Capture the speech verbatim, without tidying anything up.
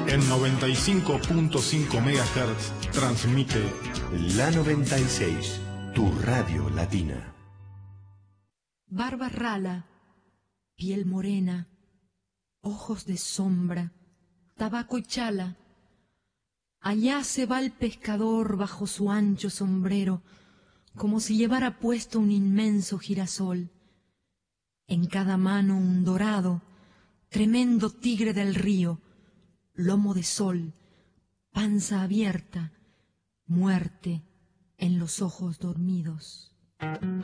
En noventa y cinco punto cinco megahertz transmite La noventa y seis, tu radio latina. Barba rala, piel morena, ojos de sombra, tabaco y chala. Allá se va el pescador bajo su ancho sombrero, como si llevara puesto un inmenso girasol. En cada mano un dorado, tremendo tigre del río, lomo de sol, panza abierta, muerte en los ojos dormidos.